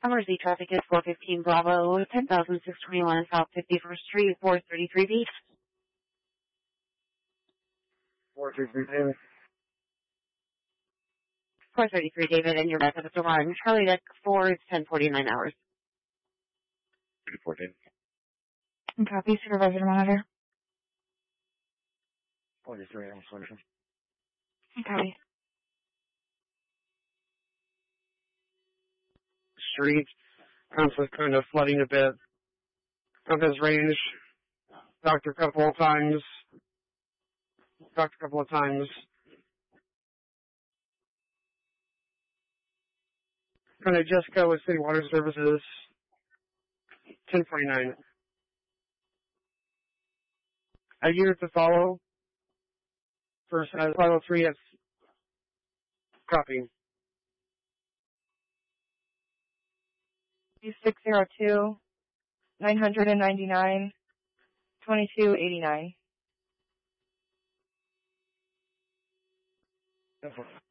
Emergency traffic is 415 Bravo, 10,621 South 51st Street, 433 B. 433 David. 433 David, and you're back at the line. Charlie Deck 4 is 1049 hours. 34 David. Copy, supervisor monitor. 43 hours, solution. Copy. Street. Conflict kind of flooding a bit. Of his range. Docked a couple of times. Gonna just go with City Water Services. 1049. A unit to follow. First, 503 at copy. 602 999 2289.